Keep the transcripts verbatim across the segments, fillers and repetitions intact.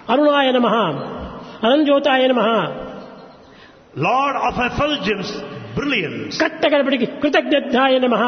అరుణాయ నమః, అనంజ్యోతాయ నమః, Lord of effulgence, brilliance. కట్టగడపడికి కృతజ్ఞాయ నమః,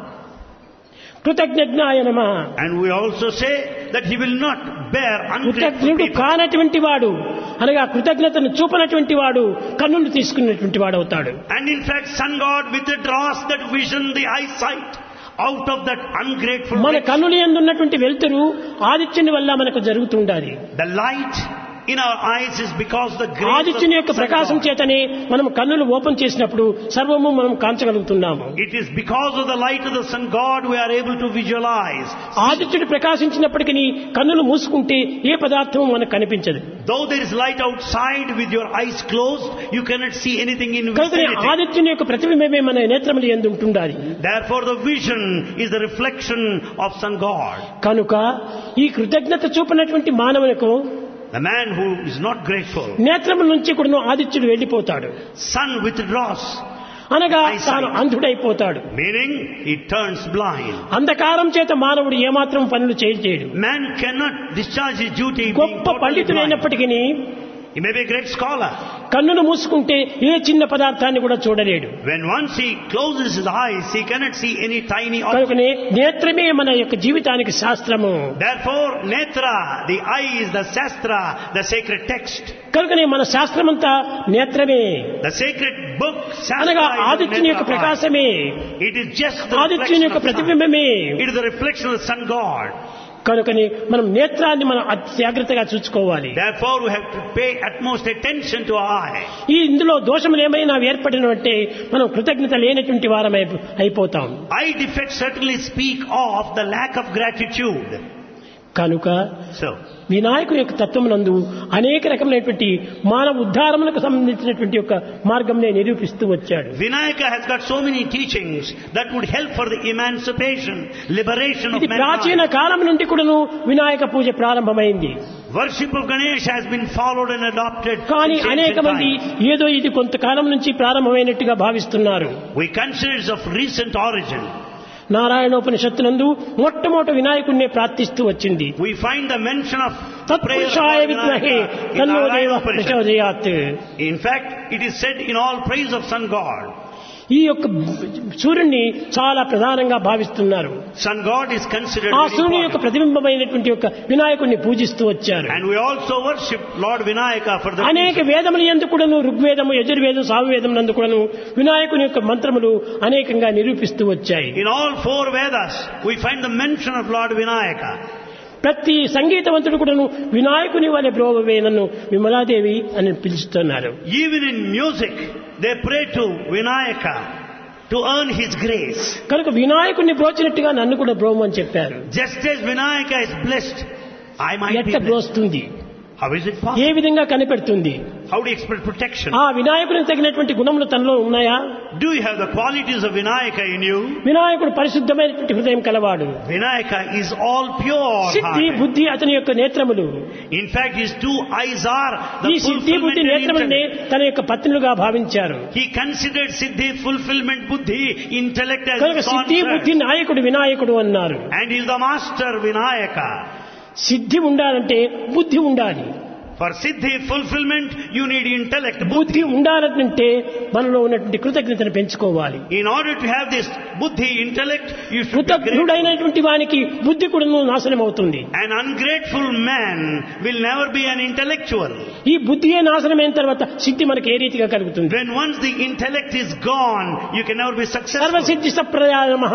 కృతజ్ఞాయ నమః. And we also say that he will not bear ungrateful కృతజ్ఞుడు people. కానటువంటి వాడు అనగా కృతజ్ఞతను చూపనటువంటి వాడు కన్నులు తీసుకున్నటువంటి వాడు అవుతాడు. And in fact, sun god withdraws that vision, the eyesight, out of that ungrateful మన rich. కన్నుల యందు ఉన్నటువంటి వెలుతురు ఆదిత్యుని వల్ల మనకు జరుగుతుండాలి. The light in our eyes is because the grace ఆదిత్యుని యొక్క of sun ప్రకాశం god. చేతనే మనం కన్నులు ఓపెన్ చేసినప్పుడు సర్వము మనం కాంచగలుగుతున్నాము. It is because of the light of the sun god we are able to visualize. ఆదిత్యుడు ప్రకాశించినప్పటికీ కన్నులు మూసుకుంటే ఏ పదార్థము మనకు కనిపించదు. Though there is light outside, with your eyes closed, you cannot see anything in కనుక vicinity. ఆదిత్యుని యొక్క ప్రతిబింబమే మన నేత్రముల యందు ఉంటుండాలి. Therefore the vision is the reflection of sun god. కనుక ఈ కృతజ్ఞత చూపినటువంటి మానవులకు The man who is not grateful, నేత్రముల నుంచి కూడా ఆదిత్యుడు వెళ్ళిపోతాడు. sun withdraws, అనగా eyesight. తాను అంధుడైపోతాడు. meaning he turns blind. అంధకారం చేత మానవుడు ఏమాత్రం పనులు చేయలేడు. Man cannot discharge his duty being గొప్ప totally blind. పండితుడైనప్పటికీ He may be a great scholar. కన్నును మూసుకుంటే ఏ చిన్న పదార్థాన్ని కూడా చూడలేడు. When once he closes his eyes, he cannot see any tiny object. కనుకనే నేత్రమే మన యొక్క జీవితానికి శాస్త్రము. Therefore, netra, the eye is the shastra, the sacred text. కనుకనే మన శాస్త్రమంతా నేత్రమే. The sacred book, అనగా shastra, is the ఆదిత్యుని యొక్క netra eye. ప్రకాశమే, It is just the ఆదిత్యుని reflection యొక్క of sun. ప్రతిబింబమే. It is the reflection of the sun god. కనుకని మనం నేత్రాన్ని మనం అతి జాగ్రత్తగా చూసుకోవాలి. Therefore, we have to pay utmost attention to our eye. ఈ ఇందులో దోషములు ఏమైనా ఏర్పడినంటే మనం కృతజ్ఞత లేనటువంటి వారం అయిపోతాం. Eye defects certainly speak of the lack of gratitude. కనుక So, వినాయకుని యొక్క తత్వమునందు అనేక రకమైనటువంటి మానవ ఉద్ధారములకు సంబంధించినటువంటి యొక్క మార్గంనే నిరూపిస్తూ వచ్చాడు. Vinayaka has got so many teachings that would help for the emancipation, liberation of ఇది ప్రాచీన mankind. కాలం నుండి కూడాను వినాయక పూజ ప్రారంభమైంది. Worship of Ganesha has been followed and adopted కానీ since అనేక ancient మంది times. ఏదో ఇది కొంతకాలం నుంచి ప్రారంభమైనట్టుగా భావిస్తున్నారు. We consider it of recent origin. నారాయణోపనిషత్తునందు మొట్టమొదటి వినాయకుడినే ప్రార్థిస్తూ వచ్చింది. We find the mention of prayer of తత్పురుషాయ Lord విద్మహే Vinayaka in తన్నో దేవః Narayana-upanishad. ప్రచోదయాత్. In fact, it is said in all praise of sun god. ఈ యొక్క సూర్యుడిని చాలా ప్రధానంగా భావిస్తున్నారు. Sun god is considered ఆ very సూర్యుని యొక్క important. ప్రతిబింబమైనటువంటి యొక్క వినాయకుడిని పూజిస్తూ వచ్చారు. And we also worship Lord Vinayaka for the అనేక reason. వేదముల యందు కూడాను ఋగ్వేదము, యజుర్వేదం, సామవేదం నందు కూడాను వినాయకుని యొక్క మంత్రములు అనేకంగా నిరూపిస్తూ వచ్చాయి. In all four Vedas, we find the mention of Lord Vinayaka. ప్రతి సంగీతవంతుడు కూడాను వినాయకుని వలె బ్రోవవే నన్ను విమలాదేవి అని పిలుస్తున్నారు. Even in music, they pray to Vinayaka to earn his grace. కనుక వినాయకుడిని బ్రోచినట్టుగా నన్ను కూడా బ్రోమని చెప్పారు. Just as Vinayaka is blessed, I might be ఎట్ట blessed. బ్రోస్తుంది, How is it A possible? విధంగా కనిపెడుతుంది? How do you expect protection? ఆ వినాయకుడికి తగినటువంటి గుణములు తనలో ఉన్నాయా? Do you have the qualities of Vinayaka in you? వినాయకుడు పరిశుద్ధమైనటువంటి హృదయం కలవాడు. Vinayaka is all pure Siddhi hearted. బుద్ధి అతని యొక్క నేత్రములు. In fact, his two eyes are ఈ the సిద్ధి fulfillment బుద్ధి and నేత్రములనే intellect. తన యొక్క పత్నులుగా భావించారు. He considered Siddhi, fulfillment, Buddhi, intellect as కనుక his సిద్ధి concept. బుద్ధి నాయకుడు వినాయకుడు అన్నారు. And he is the master Vinayaka. సిద్ధి ఉండాలంటే బుద్ధి ఉండాలి. For Siddhi, fulfillment, you need intellect, Buddhi. బుద్ధి ఉండాలంటే మనలో ఉన్నటువంటి కృతజ్ఞతను పెంచుకోవాలి. In order to have this Buddhi, intellect, you should be grateful. కృతజ్ఞుడైనటువంటి వానికి బుద్ధి కూడా నాశనం అవుతుంది. An ungrateful man will never be an intellectual. ఈ బుద్ధియే నాశనమైన తర్వాత సిద్ధి మనకి ఏ రీతిగా కలుగుతుంది? When once the intellect is gone, you can never be successful. Sarvasiddhi సప్రదాయ నమః.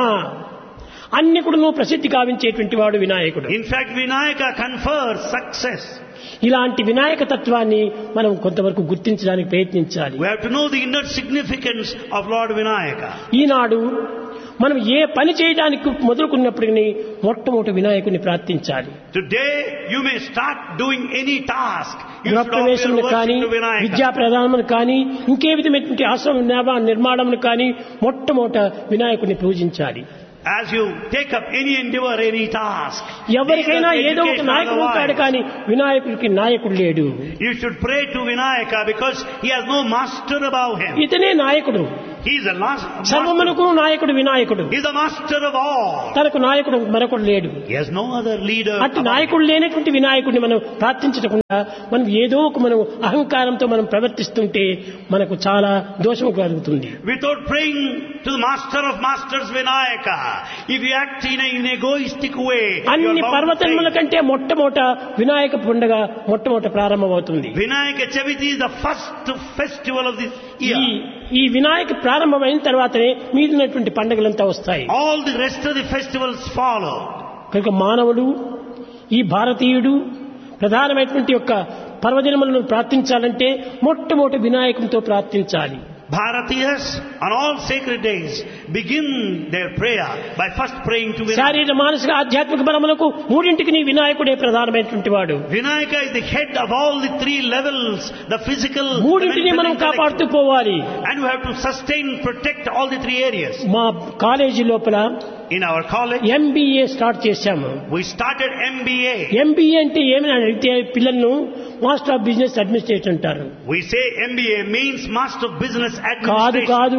అన్ని కూడా ప్రసిద్ధి గావించేటువంటి వాడు వినాయకుడు. In fact, Vinayaka confers success. ఇలాంటి వినాయక తత్వాన్ని మనం కొంతవరకు గుర్తించడానికి ప్రయత్నించాలి. We have to know the inner significance of Lord Vinayaka. ఈనాడు మనం ఏ పని చేయడానికి మొదలుకున్నప్పటికీ మొట్టమొదటి వినాయకుడిని ప్రార్థించాలి. Today, you may start doing any task. You should offer గృహప్రవేశములు కానీ, worship to Vinayaka. విద్యా ప్రదానములు కానీ, ఇంకే విధమైనటువంటి ఆశ్రమ నిర్మాణములు కానీ మొట్టమొదట వినాయకుడిని పూజించాలి. As you take up any endeavor, any task, ఎవరికైనా be it ఏదో ఒక education నాయకుడు ఉంటాడు otherwise, కానీ వినాయకుడికి నాయకుడు లేడు. you should pray to Vinayaka because he has no master above him. ఇతనే నాయకుడు. He is the last master. సర్వమునకు నాయకుడు వినాయకుడు. He is the master of all. తనకు నాయకుడు మరొకడు లేడు. He has no other leader. అటు నాయకుడు లేనటువంటి వినాయకుడిని మనం ప్రార్థించకుండా మనం ఏదో ఒక మనం అహంకారంతో మనం ప్రవర్తిస్తుంటే మనకు చాలా దోషం కలుగుతుంది. Without praying to the master of masters Vinayaka, if you act in an egoistic way, అన్ని పర్వతముల కంటే మొట్టమొదట వినాయక పండుగ మొట్టమొదట ప్రారంభమవుతుంది. Vinayaka Chaviti is the first festival of this ఈ year. ఈ వినాయక ప్రారంభమైన తర్వాతనే మిగిలినటువంటి పండుగలంతా వస్తాయి. All the rest of the festivals follow. కనుక మానవుడు ఈ భారతీయుడు ప్రధానమైనటువంటి యొక్క పర్వదినములను ప్రార్థించాలంటే మొట్టమొదటి వినాయకునితో ప్రార్థించాలి. Bharatiyas on all sacred days begin their prayer by first praying to Vinayaka. శారీర మానసిక ఆధ్యాత్మిక బలములకు మూడింటికి నీ వినాయకుడే ప్రధానమైనటువంటి వాడు. Vinayaka is the head of all the three levels, the physical, the మూడింటిని mental, మనం intellectual. కాపాడుతూ పోవాలి. And we have to sustain, protect all the three areas. మా కాలేజీ లోపల In our college, MBA start చేశాము. we started M B A. MBA అంటే ఏమని అడిగితే పిల్లలను మాస్టర్ ఆఫ్ బిజినెస్ అడ్మినిస్ట్రేషన్ అంటారు. We say M B A means Master of Business కాదు Administration. కాదు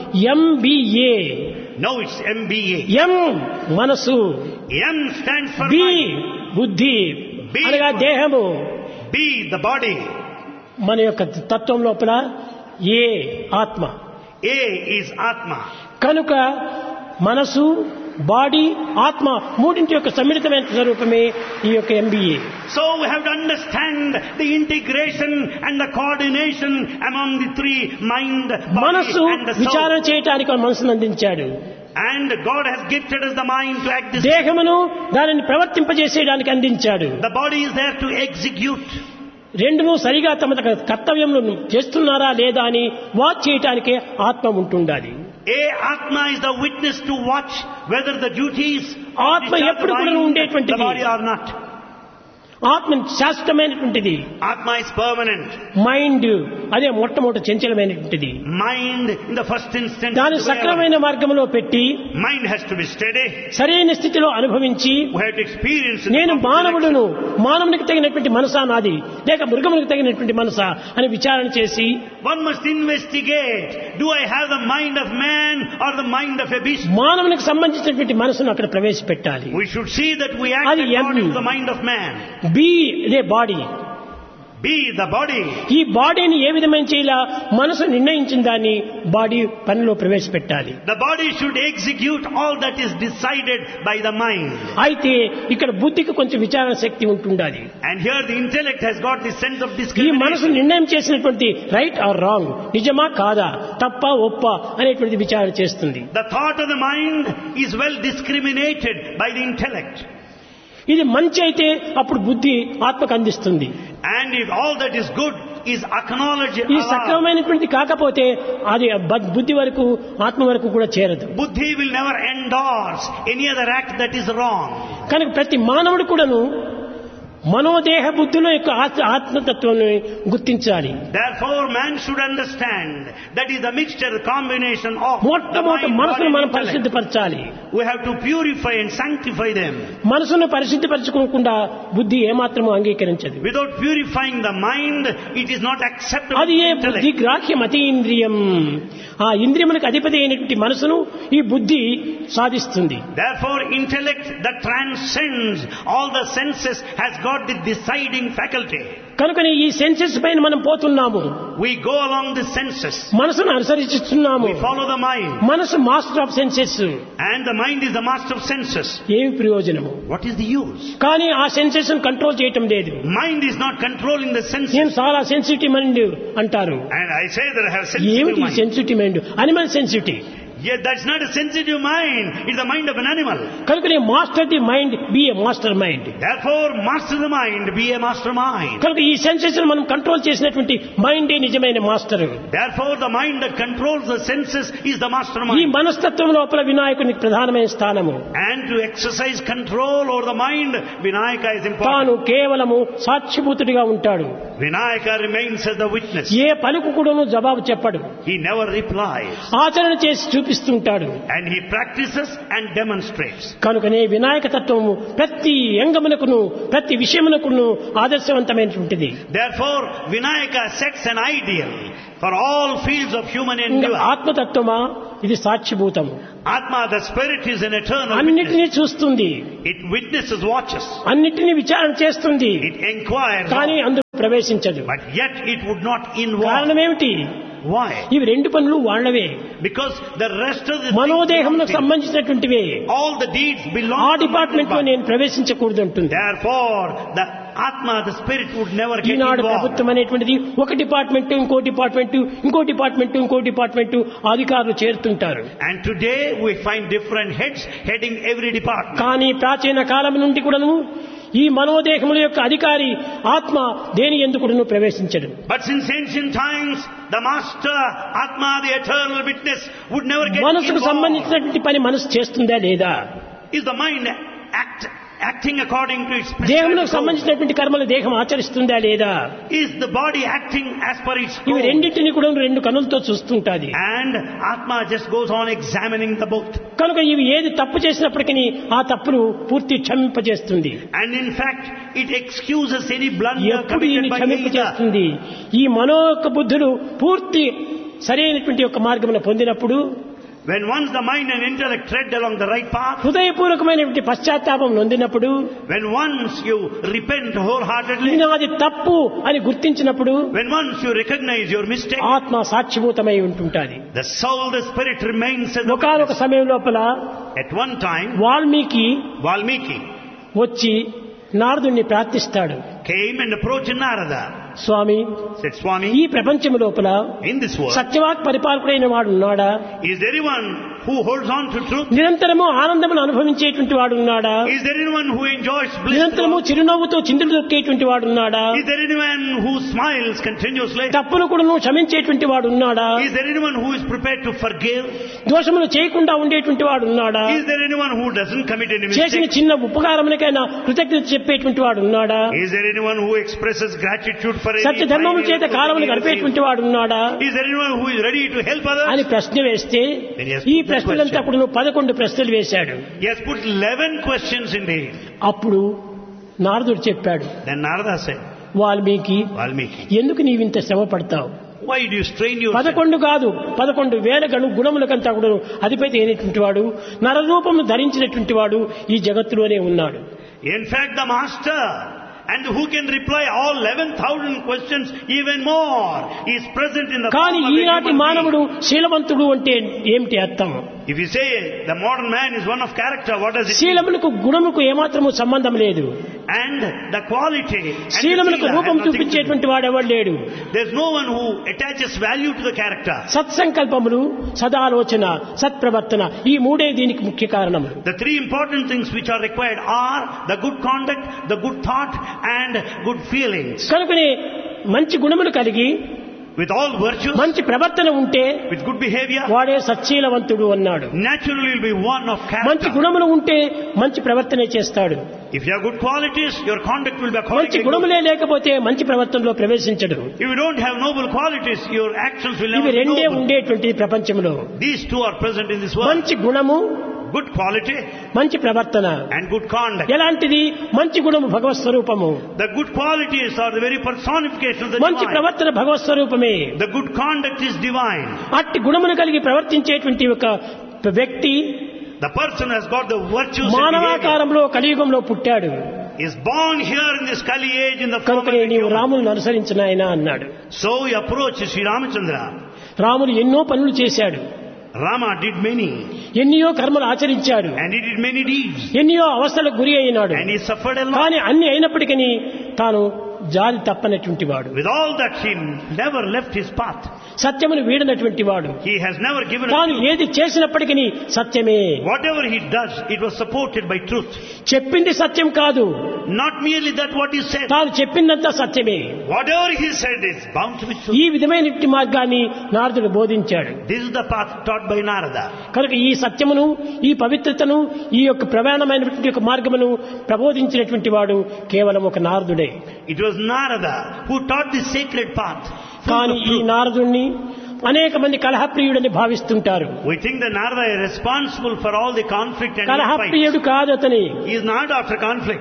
MBA. No, it's M B A. ఎం మనసు, M stands for B mind. బుద్ధి B అనగా for- దేహము. B, the body. మన యొక్క తత్వం లోపల ఏ ఆత్మ. A is Atma. కనుక మనసు, బాడీ, ఆత్మ మూడింటి యొక్క సమ్మిళితమైన స్వరూపమే ఈ యొక్క MBA. So we have to understand the integration and the coordination among the three, mind, body మనస్సు and the soul. విచారణ చేయటానికి మనసును అందించాడు. And God has gifted us the mind to act this. దేహమును దానిని ప్రవర్తింపజేసేయడానికి అందించాడు. The body is there to execute. రెండును సరిగా తమ తమ కర్తవ్యములను చేస్తున్నారా లేదా అని వాచ్ చేయటానికే ఆత్మ ఉంటుండాలి. A Atma is the witness to watch whether the duties of ఆత్మ the ఎప్పుడు కూడా mind, ఉండేటువంటిది. the body are not. ఆత్మ శాశ్వతమైనటువంటిది. Atma is permanent. మైండ్ అదే మొట్టమొదటి చంచలమైనటువంటిది. Mind in the first instance. దాని is the way సక్రమైన మార్గంలో పెట్టి of- Mind has to be steady. సరైన స్థితిలో అనుభవించి We have to experience it. నేను మానవుడును, మానవునికి తగినటువంటి మనసా నాది లేక మృగమునికి తగినటువంటి మనసా అని విచారణ చేసి One must investigate. Do I have the mind of man or the mind of a beast? మానవునికి సంబంధించినటువంటి మనసును అక్కడ ప్రవేశపెట్టాలి. We should see that we act అది according M. to the mind of man. B అదే బాడీ. Be the body. ఈ బాడీని ఏ విధమైన చేయాల మనసు నిర్ణయించిన దాన్ని బాడీ పనిలో ప్రవేశపెట్టాలి. The body should execute all that is decided by the mind. అయితే ఇక్కడ బుద్ధికి కొంచెం విచారణ శక్తి ఉంటుండాలి. And here the intellect has got the sense of ఈ మనసు discrimination. నిర్ణయం చేసినటువంటి రైట్ ఆర్ రాంగ్, నిజమా కాదా, తప్ప ఒప్ప అనేటువంటి విచారణ చేస్తుంది. The thought of the mind is well discriminated by the intellect. ఇది మంచి అయితే అప్పుడు బుద్ధి ఆత్మకు అందిస్తుంది. And if all that is good is acknowledged, ఈ allowed, సక్రమమైనటువంటి కాకపోతే అది బ- బుద్ధి వరకు ఆత్మ వరకు కూడా చేరదు. Buddhi will never endorse any other act that is wrong. కనుక ప్రతి మానవుడు కూడాను మనోదేహ బుద్ధుల యొక్క ఆత్మ- ఆత్మతత్వాన్ని గుర్తించాలి. Therefore, man should understand that is the mixture, the combination of the మొట్టమొదటి mind, body మనసును and మనం intellect. పరిశుద్ధపరచాలి. We have to purify and sanctify them. మనసును పరిశుద్ధపరచుకోకుండా బుద్ధి ఏమాత్రము అంగీకరించదు. Without purifying the mind, it is not acceptable అది to A intellect. బుద్ధి గ్రాహ్యం అతీంద్రియం. ఆ ఇంద్రియములకు అధిపతి అయినటువంటి మనసును ఈ బుద్ధి సాధిస్తుంది. Therefore, intellect that transcends all the senses has got the deciding faculty. కనుకని ఈ సెన్సెస్ పైన మనం పోతున్నాము. We go along the senses. మనసును అనుసరిస్తున్నాము. We follow the mind. మనసు master of senses. And the mind is the master of senses. ఏమి ప్రయోజనము? What is the use? కానీ ఆ సెన్సెస్ కంట్రోల్ చేయటం లేదు. Mind is not controlling the senses. నేను చాలా సెన్సిటివ్ మైండ్ అంటారు. And I say that I have sensitive ఏమిటి mind. Sensitive mind? Animal sensitive. Yet that's not a sensitive mind. It's the mind of an animal. కనుక master the mind, B A master mind. Therefore, master the mind, be a master mind. కనుక ఈ senses మనం control చేసినటువంటి మైండే నిజమైన master. Therefore, the mind that controls the senses is the master ఈ mind. మనస్తత్వం లోపల వినాయకునికి ప్రధానమైన స్థానము. And to exercise control over the mind, Vinayaka is important. తాను కేవలము సాక్షిభూతుడిగా ఉంటాడు. Vinayaka remains as the witness. ఏ పలుకు కూడాను జవాబు చెప్పడు. He never replies. ఆచరణ చేసి చూపిస్తుంటాడు. And he practices and demonstrates. కనుకనే వినాయక తత్వము ప్రతి అంగమునకును ప్రతి విషయమునకును ఆదర్శవంతమైనటువంటిది. Therefore, Vinayaka sets an ideal for all fields of human endeavor. ఆత్మతత్వమా ఇది సాక్షిభూతము. Atma, the spirit, is an eternal అన్నిటినీ witness. చూస్తుంది, It witnesses, watches, అన్నిటినీ విచారణ చేస్తుంది, it inquires, కానీ అందులో ప్రవేశించదు. but yet it would not involve. కారణం ఏమిటి? Why? ఇవి రెండు పనులు వాళ్ళవే, Because the rest of the మనోదేహమునకు things belong to సంబంధించినటువంటివే. him. All the deeds belong ఆ to my డిపార్ట్మెంట్ లో body. నేను ప్రవేశించకూడదు అంటుంది. Therefore, the Atma, the spirit, would never get Eenadu involved. ప్రభుత్వం అనేటువంటిది ఒక డిపార్ట్మెంట్ ఇంకో డిపార్ట్మెంట్ ఇంకో డిపార్ట్మెంట్ ఇంకో డిపార్ట్మెంట్ అధికారులు చేరుతుంటారు. And today we find different heads heading every department. కానీ ప్రాచీన కాలం నుండి కూడాను ఈ మనోదేహముల యొక్క అధికారి ఆత్మ దేని ఎందుకును ప్రవేశించడు. But since ancient times, the master, Atma, the eternal witness, would never get మనసుకు involved. సంబంధించినటువంటి పని మనసు చేస్తుందా లేదా? Is the mind act, acting according to its దేహములకు prescribed సంబంధించినటువంటి కర్మలు దేహం ఆచరిస్తుందా లేదా? goal? Is the body acting as per its ఇవి goal? రెండింటిని కూడా రెండు కనులతో చూస్తుంటాది. And Atma just goes on examining the both. కనుక ఇవి ఏది తప్పు చేసినప్పటికీ ఆ తప్పును పూర్తి క్షమింపజేస్తుంది. And in fact, it excuses any blunder ఎప్పుడు ఈయన committed by either. క్షమింపజేస్తుంది? ఈ మనో యొక్క బుద్ధులు పూర్తి సరైనటువంటి యొక్క మార్గమును పొందినప్పుడు, When once the mind and intellect tread along the right path, హృదయపూర్వకమైనటువంటి పశ్చాత్తాపం నొందినప్పుడు, when once you repent wholeheartedly, ఇది నాది తప్పు అని గుర్తించినప్పుడు when once you recognize your mistake, ఆత్మ సాక్షిభూతమై ఉంటుంటాది. the soul, the spirit remains as a ఒకనొక witness. సమయం లోపల At one time, Valmiki Valmiki వచ్చి నారదుణ్ణి ప్రార్థిస్తాడు. came and approached Narada. Swamy, Said, Swami, ఈ ప్రపంచం లోపల in this world, సత్యవాక్ పరిపాలకుడైన వాడు ఉన్నాడా? is there anyone who holds on to truth? నిరంతరము ఆనందమును అనుభవించేటువంటి వాడు ఉన్నాడా? Is there anyone who enjoys bliss? నిరంతరము చిరునవ్వుతో చిందులు దొక్కేటువంటి వాడు ఉన్నాడా? Is there anyone who smiles continuously? తప్పును కూడా క్షమించేటువంటి వాడు ఉన్నాడా? Is there anyone who is prepared to forgive? దోషములు చేయకుండా ఉండేటువంటి వాడు ఉన్నాడా? Is there anyone who doesn't commit any చేసిన mistake? చిన్న ఉపకారములకైనా కృతజ్ఞత చెప్పేటువంటి వాడు ఉన్నాడా? Is there anyone who expresses gratitude for any సత్య ధర్మము kindness చేత that కాలమును he గడిపేటువంటి receives? వాడు ఉన్నాడా Is there anyone who is ready to help అని others? ప్రశ్న వేస్తే Then he has ఈ put this ప్రశ్నలంతా question. కూడా పదకొండు ప్రశ్నలు వేశాడు. He has put eleven questions indeed. అప్పుడు నారదుడు చెప్పాడు, Then Narada said, Valmiki, Valmiki, ఎందుకు నీవింత శ్రమ పడతావు? why do you strain yourself? పదకొండు కాదు పదకొండు వేల గణు గుణములకంతా కూడా అధిపతి అయినటువంటి వాడు, నరరూపమును ధరించినటువంటి వాడు ఈ జగత్తులోనే ఉన్నాడు. In fact, the master, and who can reply all eleven thousand questions even more, is present in the కానీ form of a ఈనాటి human మానవుడు being. శీలవంతుడు అంటే ఏమిటి అర్థం? If you say the modern man is one of character, what does it mean? శీలములకు గుణముకు ఏమాత్రము సంబంధం లేదు. And the quality and the శీలములకు sila రూపం has nothing to do. చూపించేటువంటి వాడెవడు లేడు. There's no one who attaches value to the character. సత్సంకల్పములు, సదాలోచన, సత్ప్రవర్తన ఈ మూడే దీనికి ముఖ్య కారణం. The three important things which are required are the good conduct, the good thought, and good feelings. కనుకనే మంచి గుణములు కలిగి With all virtues, మంచి ప్రవర్తన ఉంటే with good behavior, వాడే సచ్చీలవంతుడు అన్నాడు. naturally will be one of మంచి character. గుణములు ఉంటే మంచి ప్రవర్తనే చేస్తాడు. If you have good qualities, your conduct will be మంచి accordingly good. గుణములే లేకపోతే మంచి ప్రవర్తనలో ప్రవేశించడు. If you don't have noble qualities, your actions will ఇవి never be రెండే noble. ఉండేటువంటి ప్రపంచంలో. These two are present in this world. మంచి గుణము, Good quality మంచి ప్రవర్తన. and good conduct. ఎలాంటిది? మంచి గుణము భగవత్ స్వరూపము, The good qualities are the very personification of the మంచి divine. ప్రవర్తన భగవత్ స్వరూపమే. The good conduct is divine. అట్టి గుణమును కలిగి ప్రవర్తించేటువంటి ఒక వ్యక్తి The person has got the virtues and behavior. మానవాకారంలో కలియుగంలో పుట్టాడు. Is born here in this Kali age in the form of కనుకనే a నీవు human. రాములను అనుసరించిన ఆయన అన్నాడు. So he approaches Sri Ramachandra. Ramulu ఎన్నో పనులు చేశాడు, Rama did many, ఎన్నో కర్మలు ఆచరించాడు, and he did many deeds, ఎన్నో అవస్థలకు గురి అయినాడు. and he suffered a lot. కానీ అన్ని అయినప్పటికీ తాను జాలి తప్పనటువంటి వాడు, With all that, he never left his path. సత్యమును వీడనటువంటి వాడు. He has never given తాను up. ఏది చేసినప్పటికీ సత్యమే. Whatever he does, it was supported by truth. చెప్పింది సత్యం కాదు, Not merely that what he said. తాను చెప్పిందంతా సత్యమే. Whatever he said is bound to be true. ఈ విధమైనటువంటి మార్గాన్ని నారదుడు బోధించాడు. This is the path taught by Narada. కనుక ఈ సత్యమును, ఈ పవిత్రతను, ఈ యొక్క ప్రధానమైనటువంటి యొక్క మార్గమును ప్రబోధించినటువంటి వాడు కేవలం ఒక నారదుడే. It was Narada who taught this sacred path. full కానీ of ఈ truth. నారదుణ్ణి అనేక మంది కలహప్రియుడని భావిస్తుంటారు. We think that Narada is responsible for all the conflict and fight. కలహప్రియుడు కాదు అతని. He is not after conflict.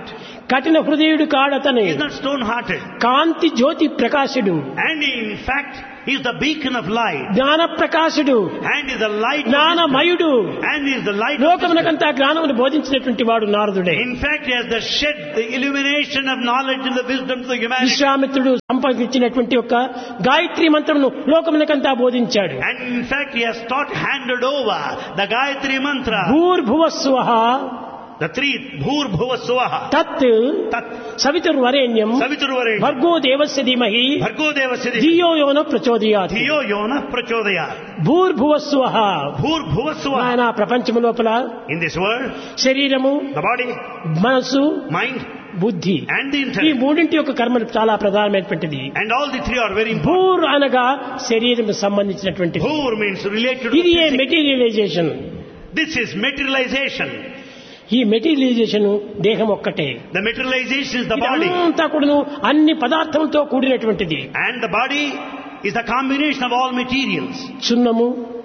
కఠిన హృదయుడు కాడతనే, He is not stone-hearted. Kanthi Jyothi ప్రకాశుడు, And in fact, He is the beacon of light. జ్ఞాన ప్రకాశుడు, And is the light of జ్ఞానమయుడు, wisdom. And is the light of wisdom. లోకమునకంతా జ్ఞానమును బోధించినటువంటి వాడు నారదుడే. In fact, He has the shed the illumination of knowledge and the wisdom to the humanity. విశ్వామిత్రుడు సంపాదించినటువంటి ఒక గాయత్రి మంత్రమును లోకమునకంతా బోధించాడు. And in fact, He has taught, handed over the Gayatri Mantra. భూర్భువస్వః The three, Bhur Bhuva Swaha. తత్ Tat. సవితుర్వరేణ్యం Saviturvarenyam. భర్గో దేవస్య ధీమహి Bhargo Devasya. ధియో యోన ప్రచోదయాత్. Dhiyo Yona Prachodaya. భూర్భువస్వః Bhur Bhuva Swaha. ఆయన ప్రపంచము లోపల In this world, శరీరము, the body, మనస్సు, mind, బుద్ధి, and the ఈ intellect. మూడింటి యొక్క కర్మలు చాలా ప్రధానమైనటువంటిది. And all the three are very important. భూర్ అనగా శరీరం సంబంధించినటువంటిది. Bhur means related to ఇది the A physical. Materialisation. This is materialization. ఈ మెటీరియలైజేషన్ దేహం ఒక్కటే. The materialization is the body. ఇదంతా కూడాను అన్ని పదార్థములతో కూడినటువంటిది. And the body is the combination of all materials. సున్నము,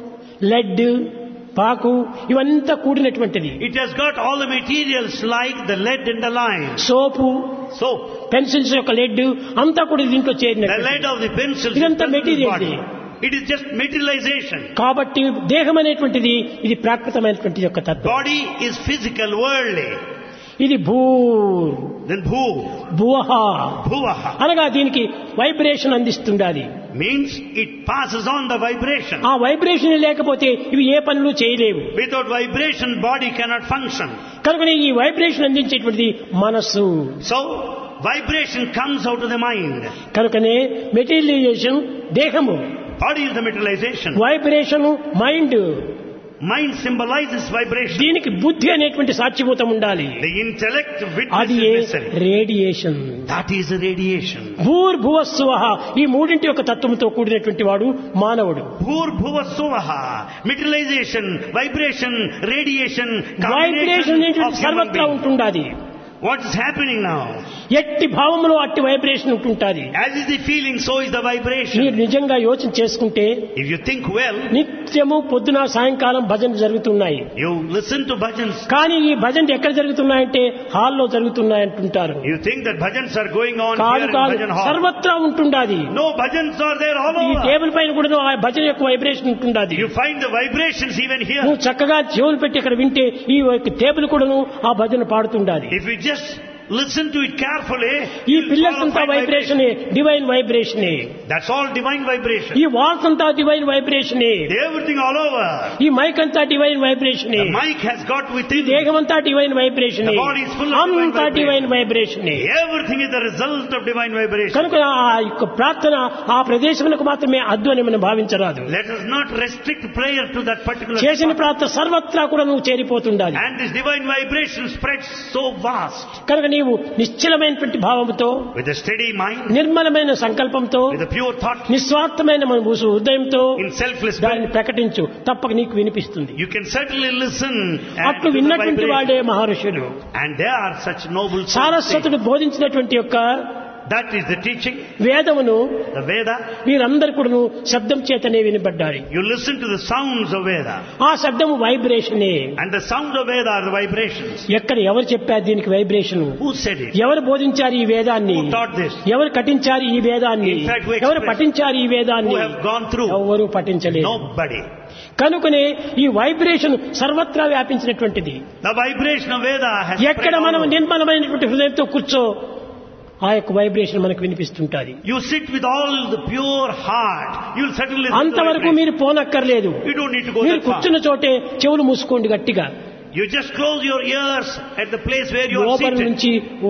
lead, పాకు ఇవంతా కూడినటువంటిది. It has got all the materials like the lead and the lime. Soap, Soap. Pencils యొక్క lead అంతా కూడా దీంట్లో The చేరినది. lead of the pencils is ఇదంతా present in the material. body. It is just materialization. కాబట్టి దేహం అనేటువంటిది ఇది ప్రాకృతమైనటువంటి యొక్క తత్వం. Body is physical, worldly. ఇది భూ Then bhu, భువః bhuvaha అనగా దీనికి vibration అందిస్తుండాలి. means it passes on the vibration. ఆ వైబ్రేషన్ లేకపోతే ఇవి ఏ పనులు చేయలేవు. Without vibration, body cannot function. కనుక ఈ వైబ్రేషన్ అందించేటువంటిది మనస్సు. So, vibration comes out of the mind. కనుకనే మెటీరియలైజేషన్ దేహము, Body is the materialization. Vibration mind. Mind symbolizes vibration. దీనికి బుద్ధి అనేటువంటి సాక్షిభూతం ఉండాలి. The intellect witness అది is A necessary. Radiation. That is a radiation. భూర్భువస్వః ఈ మూడింటి యొక్క తత్వంతో కూడినటువంటి వాడు మానవుడు. Bhur bhuva suvaha. Materialization, vibration, radiation, vibration combination of అనేటువంటి human సర్వత్రా being. ఉంటుండాది. What is happening now? ఎట్టి భావములో అట్టి vibration ఉంటుంటాది. As is the feeling, so is the మీరు vibration. నిజంగా యోచన చేసుకుంటే If you think well, నిత్యము పొద్దున సాయంకాలం భజనలు జరుగుతున్నాయి. you listen to bhajans. కానీ ఈ భజనలు ఎక్కడ జరుగుతున్నాయంటే హాల్లో జరుగుతున్నాయంటుంటారు. You think that bhajans are going on కాదు here in కాదు, bhajan hall. సర్వత్రా ఉంటుండాది. No, bhajans are there all ఈ over. టేబుల్ పైన కూడా ఆ భజన యొక్క vibration ఉంటుండాది. You find the vibrations even here. నువ్వు చక్కగా చెవులు పెట్టి ఇక్కడ వింటే ఈ యొక్క టేబుల్ కూడాను ఆ భజన పాడుతుండాలి. If we just listen to it carefully, ఈ you'll పిల్లర్స్ follow అంతా fine vibration, vibration. Divine vibration. That's all divine vibration. ఈ వాల్స్ అంతా divine vibration. Everything all over. ఈ మైక్ అంతా divine vibration. The mic has got ఈ within. దేహం అంతా divine vibration. The body is full of divine అంతా vibration. Divine vibration. Everything is the result of divine vibration. కనుక ఆ యొక్క ప్రార్థన ఆ ప్రదేశములకు మాత్రమే అద్దు అని మనం భావించరాదు. Let us not restrict prayer to that particular చేసిన spot. ప్రార్థన సర్వత్రా కూడా నువ్వు చేరిపోతుండాలి. And this divine vibration spreads so vast. కనుక నీవు నిశ్చలమైనటువంటి భావముతో, With a steady mind, నిర్మలమైన సంకల్పంతో, with a pure thought, నిస్వార్థమైన మన హృదయంతో in selfless దాన్ని spirit, ప్రకటించు, తప్పక నీకు వినిపిస్తుంది. you can certainly listen and అట్లు to the విన్నటువంటి vibration. వాడే మహర్షులు. And they are such noble souls. సారస్వతుడు బోధించినటువంటి యొక్క That is the teaching, వేదమును the Veda. వీరందరూ కూడా శబ్దం చేతనే వినబడ్డారు. You listen to the sounds of Veda. ఆ శబ్దము వైబ్రేషనే. And the sounds of Veda are the vibrations. ఎక్కడ ఎవరు చెప్పారు దీనికి వైబ్రేషన్? Who said it? ఎవరు బోధించారు ఈ వేదాన్ని? Who taught this? ఎవరు కఠించారు ఈ వేదాన్ని? In fact, who ఎవరు expressed- పఠించారు ఈ వేదాన్ని? Who have gone through? ఎవరు పఠించలేదు. Nobody. కనుకనే ఈ వైబ్రేషన్ సర్వత్రా వ్యాపించినటువంటిది. The vibration of Veda has ఎక్కడ spread all మనం over. నిర్మలమైనటువంటి హృదయంతో కూర్చో ఆ యొక్క వైబ్రేషన్ మనకు వినిపిస్తుంటాది. You sit with all the pure heart. You'll certainly listen to the అంతవరకు vibration. మీరు పోనక్కర్లేదు. You don't need to go మీరు that far. కూర్చున్న చోటే చెవులు మూసుకోండి గట్టిగా. You just close your ears at the place where you are లోపల seated. నుంచి ఓ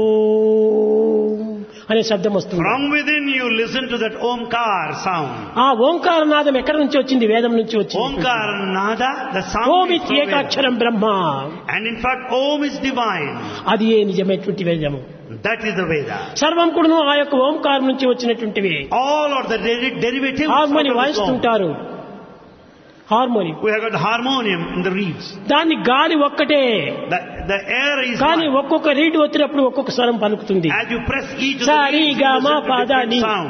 అనే శబ్దం వస్తుంది. From within you listen to that Omkar sound. ఆ ఓంకార నాదం ఎక్కడ నుంచి వచ్చింది? వేదం నుంచి వచ్చింది. Omkar Nada, the sound Om is from Veda. ఏకాక్షరం Brahma. And in fact, Om is divine. అది ఏ నిజమైనటువంటి వేదము. That is the Veda. సర్వం కూడాను ఆ యొక్క ఓంకారం నుంచి వచ్చినటువంటివి. All are the deri- derivatives harmony of the Om. వాయిస్తుంటారు. Harmony We have got harmonium in the reeds. దాన్ని గాలి ఒక్కటే. The, the air is కానీ one. ఒక్కొక్క రీడ్ వచ్చినప్పుడు ఒక్కొక్క స్వరం పలుకుతుంది. As you press each of Sa, the ri, reeds, ga, you ma, listen to pa, da, different ni. sounds.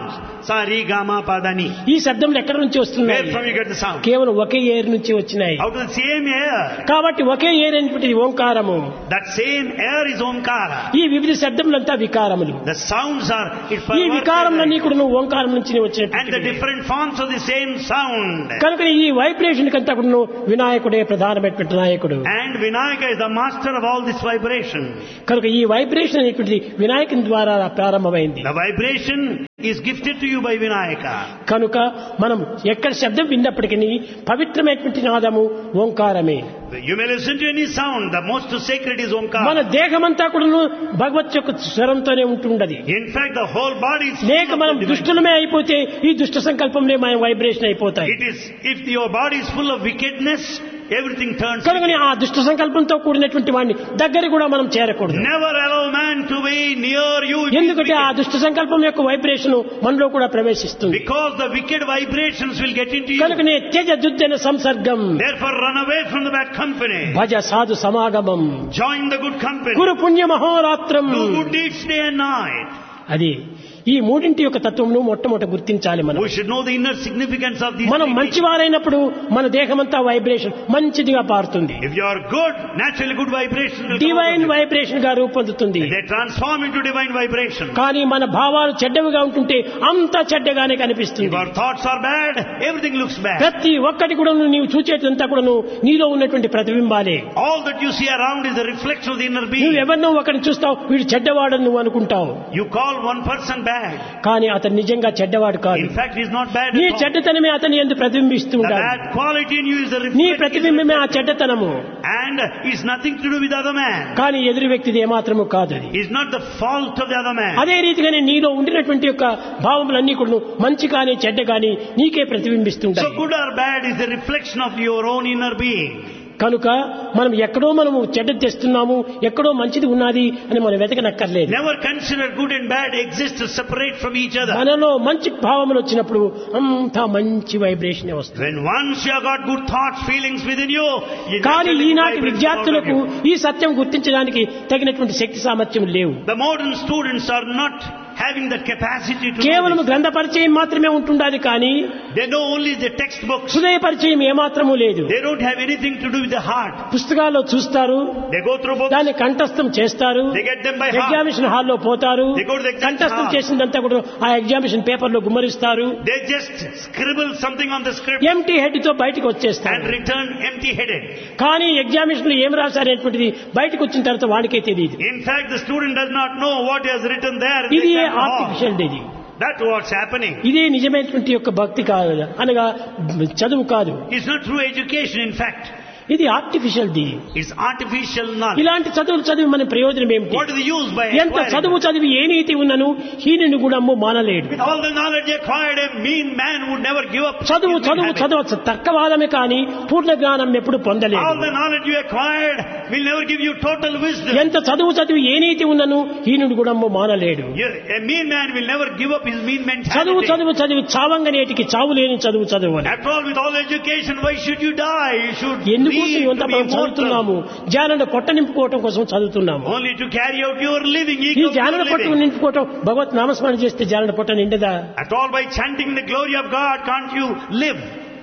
sa re ga ma pa da ni. ఈ శబ్దములు ఎక్కడి నుంచి వస్తున్నాయి? Where from you get the sound? కేవలం ఒకే air నుంచి వచ్చినాయి. Out of the same air. కాబట్టి ఒకే air అనేటువంటిది ఓంకారము. That same air is Omkara. ఈ వివిధ శబ్దములంతా వికారములు. The sounds are it ఈ వికారములన్నీ కూడా ఓంకారం నుంచి and the వచ్చినటువంటి different forms of the same sound. కనుక ఈ వైబ్రేషన్ కంతా కూడా వినాయకుడే ప్రధానమైనటువంటి నాయకుడు. And Vinayaka is the master of all this vibration. కనుక ఈ వైబ్రేషన్ అనేటువంటిది వినాయకుని ద్వారా ప్రారంభమైంది. The vibration is gifted to you by Vinayaka. కనుక మనం ఎక్కడ శబ్దం విన్నప్పటికీ పవిత్రమైనటువంటి నాదము ఓంకారమే. You may listen to any sound. The most sacred is మన Omkara. దేహమంతా కూడా భగవత్ యొక్క స్వరంతోనే ఉంటుండది. In fact, the whole body is full లేక of మనం the divine. దుష్టులమే అయిపోతే ఈ దుష్ట సంకల్పంలో మన వైబ్రేషన్ అయిపోతాయి. It is if your body is full of wickedness, everything turns. కనుకని ఆ దుష్ట సంకల్పంతో కూడినటువంటి వాడిని దగ్గర కూడా మనం చేరకూడదు. Never allow man to be near you. if he is ఎందుకంటే ఆ wicked. దుష్ట సంకల్పం యొక్క వైబ్రేషన్ మనలో కూడా ప్రవేశిస్తుంది. Because the wicked vibrations will get into you. కనుకనే త్యజ దుద్దెన సంసర్గం Therefore, run away from the bad company. భజ సాధు సమాగమం Join the good company. కురు పుణ్య మహోరాత్రం. Do good deeds day and night. అది ఈ మూడింటి యొక్క తత్వమును మొట్టమొదట గుర్తించాలి మనం. We should know the inner significance of these. మనం three things. మంచివారైనప్పుడు మన దేహమంతా వైబ్రేషన్ మంచిదిగా పారుతుంది. If you are good, naturally good vibrations will come divine out of you. Vibration గా రూపొందుతుంది. They transform into divine vibration. కానీ మన భావాలు చెడ్డవిగా ఉంటుంటే అంతా చెడ్డగానే If కనిపిస్తుంది. our thoughts are bad, everything looks bad. ప్రతి ఒక్కటి కూడా నీవు చూచేటంతా కూడా నీలో ఉన్నటువంటి ప్రతిబింబాలే. All that you see around is a reflection of the inner నువ్వు being. ఎవరినో ఒకరిని చూస్తావు, వీడు చెడ్డవాడని నువ్వు అనుకుంటావు. You call one person bad. కానీ అతను నిజంగా చెడ్డవాడు కాదు. In fact, he's not bad నీ at all. చెడ్డతనమే అతని యందు ప్రతిబింబిస్తూ The ఉంటాడు. bad quality in you is the నీ reflection. ప్రతిబింబమే ఆ చెడ్డతనము. And it's nothing to do with the other man. కానీ ఎదురు వ్యక్తిది ఏమాత్రము కాదు అది. It's not the fault of the other man. అదే రీతిగానే నీలో ఉండినటువంటి యొక్క భావములన్నీ కూడా మంచి కానీ చెడ్డ కానీ నీకే So ప్రతిబింబిస్తుంటాయి. good or bad is the reflection of your own inner being. కనుక మనం ఎక్కడో మనము చెడ్డ తెస్తున్నాము, ఎక్కడో మంచిది ఉన్నది అని మనం వెతకనక్కర్లేదు. Never consider good and bad exist separate from each other. మనలో మంచి భావములు వచ్చినప్పుడు అంతా మంచి వైబ్రేషన్ వస్తుంది. When once you have got good thoughts, feelings within you, you కానీ naturally ఈనాటి vibrate out of విద్యార్థులకు you. ఈ సత్యం గుర్తించడానికి తగినటువంటి శక్తి సామర్థ్యం లేవు. The modern students are not having the capacity to కేవలం know this. గ్రంథ పరిచయం మాత్రమే ఉంటుండాలి, కానీ They know only the textbooks. హృదయ పరిచయం ఏమాత్రము లేదు. They don't have anything to do with the heart. పుస్తకాల్లో చూస్తారు, They go through books. దాన్ని కంఠస్థం చేస్తారు, They get them by heart. Examination హాల్లో పోతారు, They go to the exam కంఠస్థం hall. చేసిందంతా కూడా ఆ ఎగ్జామినేషన్ పేపర్ లో గుమ్మరిస్తారు, They just scribble something on the script empty head తో బయటకు and వచ్చేస్తారు. return empty-headed. కానీ ఎగ్జామినేషన్ లో ఏం రాశారనేటువంటిది బయటకు వచ్చిన తర్వాత వాడికే తెలియదు. In fact, the student does not know what he has written there in the ఇది exam hall. ఆర్టిఫిషియల్ ఇది. That's what's happening. ఇదే నిజమైనటువంటి యొక్క భక్తి కాదు, అనగా చదువు కాదు. It's not true education, in fact. ఇది artificial the. It's artificial knowledge. ఇలాంటి చదువులు చదివి మన ప్రయోజనం ఏమిటి? What is the use by ఎంత acquiring? చదువు చదివి ఏ నీతి ఉన్నను హీనుని కూడా అమ్ము మానలేడు. With all the knowledge acquired, a mean man would never give up. చదువు his good చదువు habit. చదవచ్చు, తర్కవాదమే కానీ పూర్ణ జ్ఞానం ఎప్పుడు పొందలేదు. All the knowledge you acquired will never give you total wisdom. ఎంత చదువు చదివి ఏ నీతి ఉన్నను హీనుడు కూడా అమ్ము మానలేడు. You- A mean man will never give up his mean చదువు mentality. చదువు చదివి చావంగా నేటికి చావు లేని చదువు చదువు అని. After all, with all education, why should you die? You should ఎందుకు live ఇంత to be మనం చదువుతున్నాము? జ్ఞానాన్ని పొట్ట నింపుకోవటం కోసం చదువుతున్నాము. only to carry out your living. ఈ equal to జ్ఞాన your పొట్ట living. నింపుకోవటం భగవత్ నామస్మరణ చేస్తే జ్ఞాన పొట్ట నిండదా? At all, by chanting the glory of God, can't you live?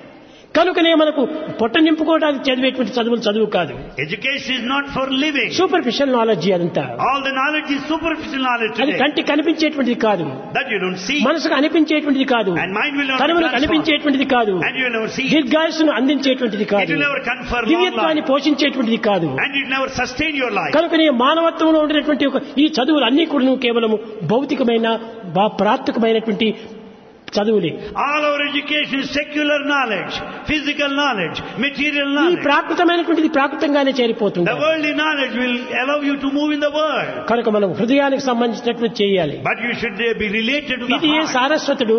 కనుకనే మనకు పొట్ట నింపుకోవడానికి చదివేటువంటి చదువులు చదువు కాదు. Education is not for living. Superficial knowledge అదంతా. All the knowledge is superficial knowledge అది today. కంటికి కనిపించేటువంటిది కాదు, That you don't see. మనసుకు అనిపించేటువంటిది కాదు, And mind will not కనుమలకు transform. కనిపించేటువంటిది కాదు, And you will never see. దీర్ఘాయుస్సును అందించేటువంటిది It కాదు, will never confer long దివ్యత్వాన్ని life. పోషించేటువంటిది కాదు. And it will never sustain your life. కనుకనే మానవత్వంలో ఉండినటువంటి ఒక ఈ చదువులు అన్ని కూడా కేవలము భౌతికమైన బా- ప్రాత్మికమైనటువంటి చదువులే. All our education is secular knowledge, physical knowledge, material ఈ knowledge. ప్రాకృతమైనటువంటిది ప్రాకృతంగానే చేరిపోతుంది. The worldly knowledge will allow you to move in the world. కనుక మనం హృదయానికి సంబంధించినట్లు చేయాలి. But you should uh, be related to the ఇది ఏ heart. సారస్వతుడు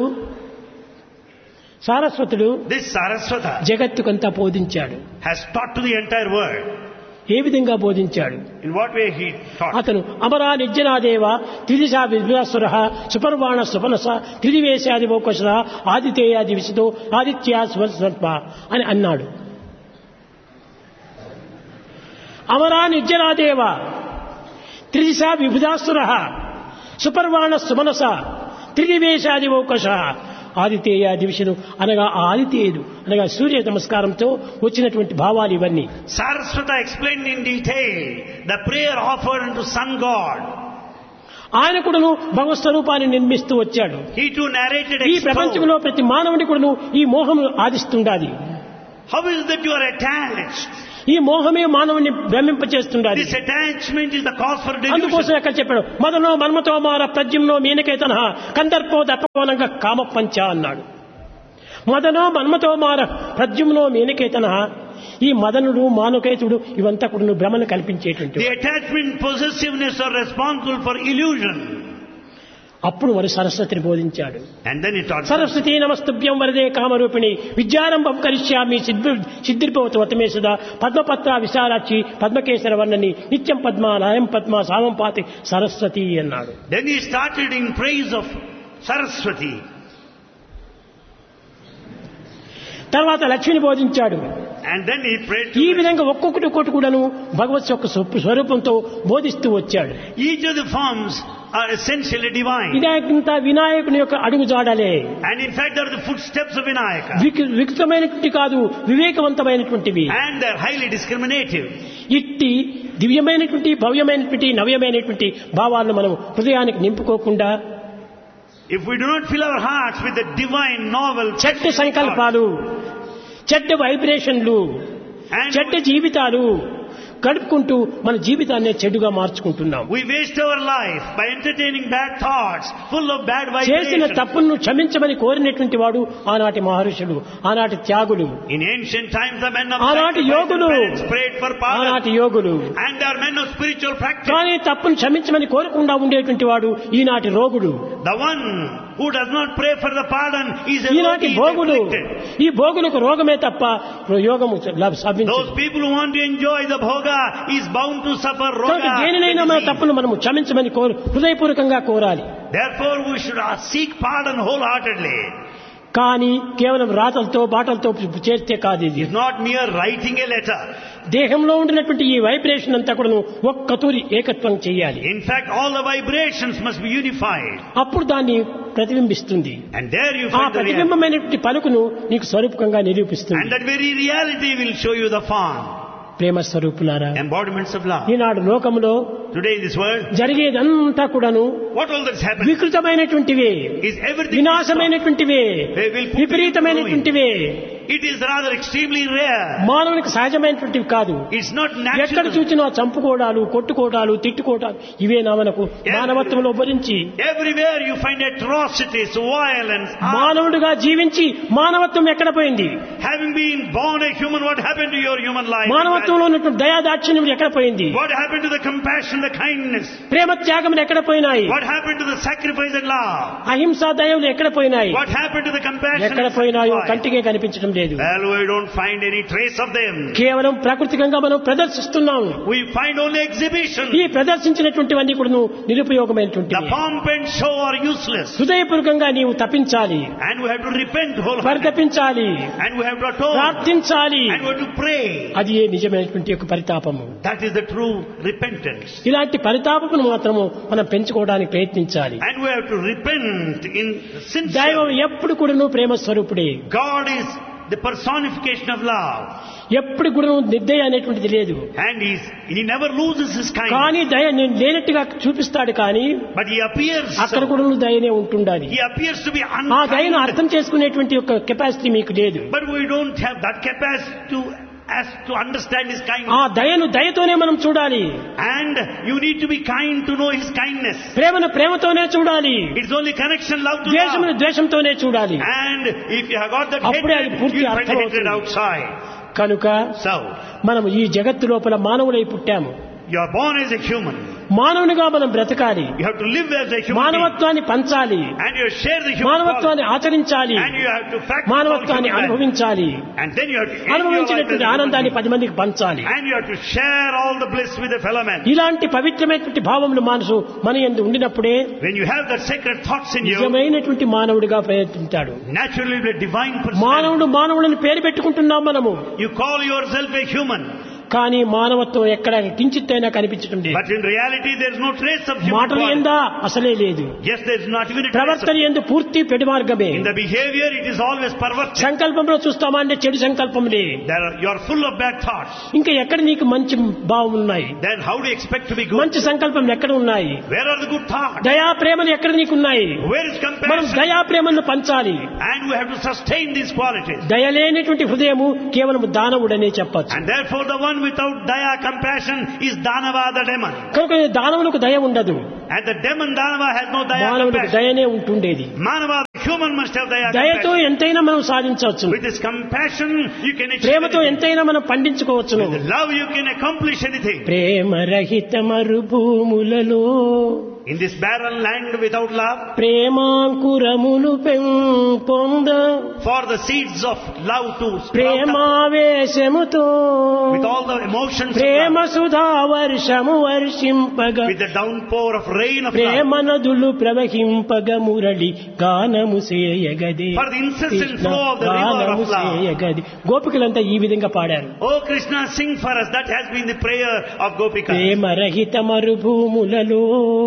సారస్వతుడు This Saraswata జగత్తుకంతా బోధించాడు. has taught to the entire world. ఏ విధంగా బోధించాడు? In what way he taught? అతను అమరా నిర్జనాదేవ త్రిదిశా విభ్రాసుర సుపర్వాణ సుపనస త్రిదివేశాది మోకస ఆదితేయాది విశితో ఆదిత్యా స్వర్ప అని అన్నాడు. అమరా నిర్జనాదేవ త్రిదిశా విభుధాసుర సుపర్వాణ సుమనస త్రిదివేశాదివౌకష ఆదితేయ దివిషను అనగా ఆదితేయుడు అనగా సూర్య నమస్కారంతో వచ్చినటువంటి భావాలు ఇవన్నీ. Saraswata explained in detail the prayer offered unto sun god. ఆయన కూడాను భగవత్ స్వరూపాన్ని నిర్మిస్తూ వచ్చాడు. He too narrated ఈ ప్రపంచంలో ప్రతి మానవుడి కూడాను ఈ మోహం ఆదిస్తుండాలి. How is that you are attached? ఈ మోహమే మానవుని భ్రమింపచేస్తుండాలి. This attachment is the cause for delusion. అందుకోసం ఎక్కడ చెప్పాడు, మదనో మన్మతో మార ప్రద్యుమ్నో మీనకేతన కందర్పో దర్పవనంగా కామ పంచ అన్నాడు. మదనో మన్మతో మార ప్రద్యుమ్నో మీనకేతన, ఈ మదనుడు మానుకేతుడు ఇవంతా కూడా భ్రమను కల్పించేటువంటి. The attachment possessiveness are responsible for illusion. అప్పుడు మరి సరస్వతిని బోధించాడు. And then he taught Saraswati నమస్తుభ్యం వరదే కామరూపిణి విద్యారంభం కరిష్యామి సిద్ధిర్భవతు వతమేసుదా పద్మపత్ర విశాలాక్షి పద్మకేశర వర్ణని నిత్యం పద్మ నాయం పద్మ సామం పాతి సరస్వతి అన్నాడు. Then he started in praise of Saraswati. తర్వాత లక్ష్మిని బోధించాడు. And then he prayed ఈ to విధంగా ఒక్కొక్కటి ఒక్కొక్కటి కూడాను భగవత్ యొక్క స్వరూపంతో బోధిస్తూ వచ్చాడు. each of the forms are essentially divine. ఇదంతా వినాయకుని యొక్క అడుగుజాడలే. And in fact, they are the footsteps of Vinayaka. వికృతమైనటువంటి కాదు, వివేకవంతమైనటువంటివి. And they are highly discriminative. ఇట్టి దివ్యమైనటువంటి భవ్యమైనటువంటి నవ్యమైనటువంటి భావాలను మనం హృదయానికి నింపుకోకుండా, If we do not fill our hearts with the divine, novel, చెడ్డ సంకల్పాలు, చెడ్డ వైబ్రేషన్లు, చెడ్డ జీవితాలు గడుపుకుంటూ మన జీవితాన్ని చెడుగా మార్చుకుంటున్నాం. we waste our life by entertaining bad thoughts, full of bad చేసిన vibrations. తప్పులను క్షమించమని కోరినటువంటి వాడు ఆనాటి మహర్షులు, ఆనాటి త్యాగులు, In ancient times, the men of ఆనాటి sacrifice and యోగులు, penance prayed for pardon. ఆనాటి యోగులు. And they are men of spiritual practice. కానీ తప్పును క్షమించమని కోరకుండా ఉండేటువంటి వాడు ఈనాటి రోగుడు, The one who does not pray for the pardon is a ఈనాటి rogi, is భోగులు. afflicted. ఈ భోగులకు రోగమే తప్ప యోగము సాధించదు. Those people who want to enjoy the bhoga is bound to suffer కాబట్టి roga. దేనినైనా మన తప్పును మనము క్షమించమని కోరు హృదయపూర్వకంగా కోరాలి. Therefore, we should seek pardon wholeheartedly. కానీ కేవలం రాతలతో బాటలతో చేస్తే కాదు. ఇది It's not mere writing a letter. దేహంలో ఉండినటువంటి ఈ వైబ్రేషన్ అంతా కూడా ఒక్క తూరి ఏకత్వం చేయాలి. In fact, all the vibrations must be unified. అప్పుడు దాన్ని ప్రతిబింబిస్తుంది. And there you ఆ find the reality. ప్రతిబింబమైనటువంటి పలుకును నీకు స్వరూపంగా నిరూపిస్తుంది. And that very reality will show you the form. ప్రేమ స్వరూపులారా, Embodiments of love. ఈనాడు లోకములో Today in this world, జరిగేదంతా కూడాను what all that's happening వికృతమైనటువంటివే, is everything వినాశమైనటువంటివే, They will put విపరీతమైనటువంటివే. It is rather extremely rare. మానవునికి సహజమైనటువంటివి కాదు. It's not ఎక్కడ natural. చూసినా చంపుకోవడాలు, కొట్టుకోవడాలు, తిట్టుకోవడాలు ఇవే నా మనకు మానవత్వంలో భరించి Everywhere you find atrocities, violence. మానవుడిగా జీవించి మానవత్వం ఎక్కడ పోయింది? Having been born a human, what happened to your human life? మానవత్వంలో ఉన్నటువంటి దయాదాక్షిణ్యం ఎక్కడ పోయింది? What happened to the compassion, the kindness? ప్రేమ త్యాగములు ఎక్కడ పోయినాయి? What happened to the sacrifice and love? అహింసా దయములు ఎక్కడ పోయినాయి? What happened to the compassion ఎక్కడ and పోయినాయో sacrifice? కంటికే కనిపించడం లేదు. Well, we don't find any trace of them. కేవలం ప్రాకృతికంగా మనం ప్రదర్శిస్తున్నాము. We find only exhibition. ఈ ప్రదర్శించినటువంటివన్నీ కూడా The నిరుపయోగమైనటువంటి pomp and show are useless. హృదయపూర్వకంగా నీవు తప్పించాలి, And we have to repent wholeheartedly. పరితపించాలి, And we have to atone. ప్రార్థించాలి. And we have to pray. అది ఏ నిజమైనటువంటి యొక్క పరితాపము. That is the true repentance. ఇలాంటి పరితాపమును మాత్రము మనం పెంచుకోవడానికి ప్రయత్నించాలి. And we have to repent in దైవం sincerity. ఎప్పుడు కూడా ప్రేమ స్వరూపుడే. God is the personification of love. ఎప్పుడు కూడా నిర్దయ అనేటువంటిది లేదు. And he's, he never loses his kindness. కానీ దయ నేను లేనట్టుగా చూపిస్తాడు, కానీ But he appears అక్కడ so. కూడా దయనే ఉంటుండాలి. He appears to be ఆ దయను unkind. అర్థం చేసుకునేటువంటి యొక్క కెపాసిటీ మీకు లేదు. But we don't have that capacity to, as to understand his ఆ kindness. దయను దయతోనే మనం చూడాలి. And you need to be kind to know his kindness. ప్రేమను ప్రేమతోనే చూడాలి. It's only connection, love to ద్వేషమును love. ద్వేషంతోనే చూడాలి. And if you have got that అప్పుడే అది hatred, పూర్తి you find the అర్థమవుతుంది. hatred outside. కనుక So, మనము ఈ జగత్తు లోపల మానవులై పుట్టాము. you are born as a human. మానవునిగా మనం బ్రతకాలి. You have to live as a human being. మానవత్వాన్ని పంచాలి, And you share the human మానవత్వాన్ని quality. ఆచరించాలి, And you have to practice all మానవత్వాన్ని human life. అనుభవించాలి, And then you have to end your life as అనుభవించినటువంటి a human ఆనందాన్ని being. పది మందికి పంచాలి. And you have to share all the bliss with the fellow man. ఇలాంటి పవిత్రమైనటువంటి భావములు మనసు మన యందు ఉండినప్పుడే When you have that sacred thoughts in you, నిజమైనటువంటి మానవుడిగా ప్రయత్నించాడు. naturally the divine person. మానవుడు మానవుడిని పేరు పెట్టుకుంటున్నాం మనము. You call yourself a human. కానీ మానవత్వం ఎక్కడ కించిత్తైనా కనిపించడం లేదు. But in reality there is no trace of human మాటలు quality. ఎందా అసలే లేదు. Yes, there is not even a trace of. ప్రవర్తన ఎందు పూర్తి పెడి మార్గమే. In the behavior it is always perverted. సంకల్పంలో చూస్తామా అంటే చెడు సంకల్పములే. There are, you are full of bad thoughts. ఇంకా ఎక్కడ నీకు మంచి భావం ఉన్నాయి? Then how do you expect to be good? మంచి సంకల్పం ఎక్కడ ఉన్నాయి? Where are the good thoughts? దయా ప్రేమలు ఎక్కడ నీకున్నాయి? Where is మనం compassion? దయా ప్రేమను పంచాలి. And we have to sustain these qualities. దయలేనటువంటి హృదయము కేవలం దానవుడనే చెప్పచ్చు. And therefore the one without daya, compassion is Danava, the demon. కనుక దానవులకు దయ ఉండదు. And the demon Danava has no daya, మానవులకు compassion. దయనే ఉంటుండేది. Manava, the human must have daya, దయతో compassion. ఎంతైనా మనం సాధించవచ్చు. With this compassion you can achieve ప్రేమతో anything. ఎంతైనా మనం పండించుకోవచ్చును. With love you can accomplish anything. ప్రేమ రహిత మరుభూములలో In this barren land without love, ప్రేమాంకురములు పెంపొంద for the seeds of love to sprout up, ప్రేమావేశముతో with all the emotions of Prema love, Sudha వర్షము వర్షింపగ with the downpour of rain of Prema love, నదులు ప్రవహింపగ మురళి గానము సేయగదే. for the incessant Krishna flow of the river గానము of love. సేయగదే. గోపికలంతా ఈ విధంగా పాడారు. Oh Krishna, sing for us. That has been the prayer of Gopika. ప్రేమ రహిత మరుభూములలో